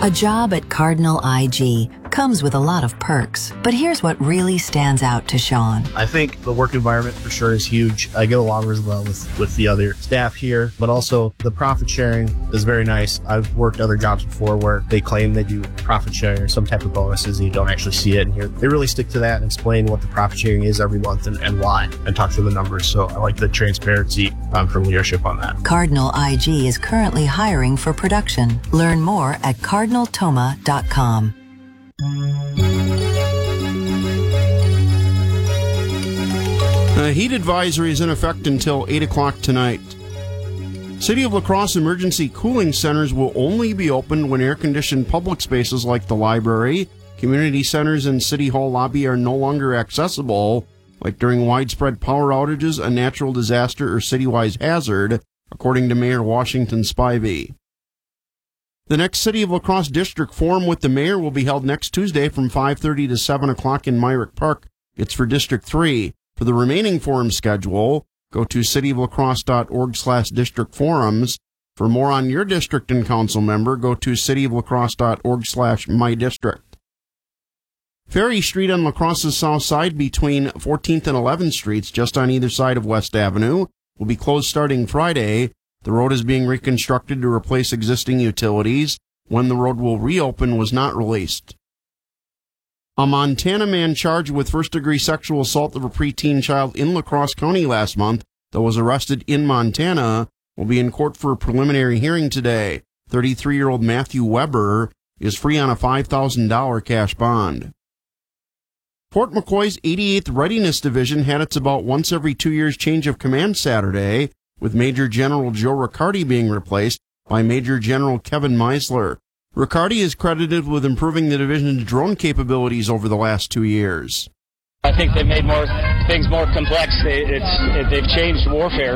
A job at Cardinal IG comes with a lot of perks, but here's what really stands out to Sean. I think the work environment for sure is huge. I get along really well with the other staff here, but also the profit sharing is very nice. I've worked other jobs before where they claim they do profit sharing or some type of bonuses and you don't actually see it. And here they really stick to that and explain what the profit sharing is every month and why, and talk through the numbers. So I like the transparency from leadership on that. Cardinal IG is currently hiring for production. Learn more at cardinaltoma.com. A heat advisory is in effect until 8 o'clock tonight. City of La Crosse emergency cooling centers will only be opened when air-conditioned public spaces like the library, community centers, and City Hall lobby are no longer accessible, like during widespread power outages, a natural disaster, or citywide hazard, according to Mayor Washington Spivey. The next City of La Crosse District Forum with the Mayor will be held next Tuesday from 5:30 to 7 o'clock in Myrick Park. It's for District 3. For the remaining forum schedule, go to cityoflacrosse.org/district forums. For more on your district and council member, go to cityoflacrosse.org/mydistrict. Ferry Street on La Crosse's south side between 14th and 11th Streets, just on either side of West Avenue, will be closed starting Friday. The road is being reconstructed to replace existing utilities. When the road will reopen was not released. A Montana man charged with first-degree sexual assault of a preteen child in La Crosse County last month that was arrested in Montana will be in court for a preliminary hearing today. 33-year-old Matthew Weber is free on a $5,000 cash bond. Fort McCoy's 88th Readiness Division had its about once every 2 years change of command Saturday, with Major General Joe Riccardi being replaced by Major General Kevin Meisler. Riccardi is credited with improving the division's drone capabilities over the last 2 years. I think they've made things more complex. They've changed warfare.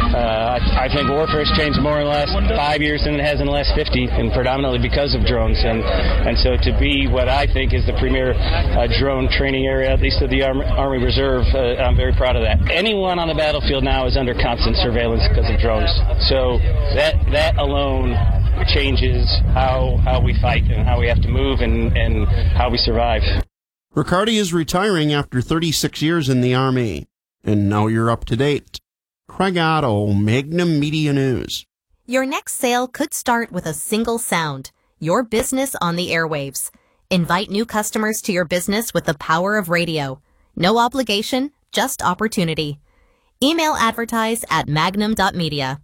I think warfare's changed more in the last 5 years than it has in the last 50, and predominantly because of drones. And so to be what I think is the premier drone training area, at least of the Army Reserve, I'm very proud of that. Anyone on the battlefield now is under constant surveillance because of drones. So that alone changes how we fight and how we have to move and how we survive. Riccardi is retiring after 36 years in the Army. And now you're up to date. Craig Otto, Magnum Media News. Your next sale could start with a single sound, your business on the airwaves. Invite new customers to your business with the power of radio. No obligation, just opportunity. Email advertise at magnum.media.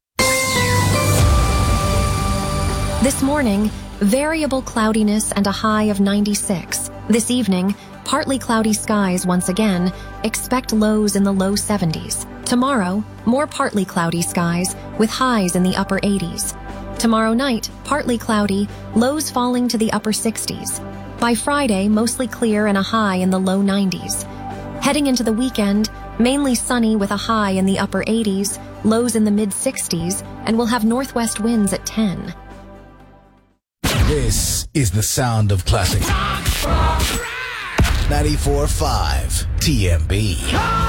This morning, variable cloudiness and a high of 96. This evening, partly cloudy skies once again. Expect lows in the low 70s. Tomorrow, more partly cloudy skies with highs in the upper 80s. Tomorrow night, partly cloudy, lows falling to the upper 60s. By Friday, mostly clear and a high in the low 90s. Heading into the weekend, mainly sunny with a high in the upper 80s, lows in the mid 60s, and we'll have northwest winds at 10. This is the sound of classic 94.5 TMB.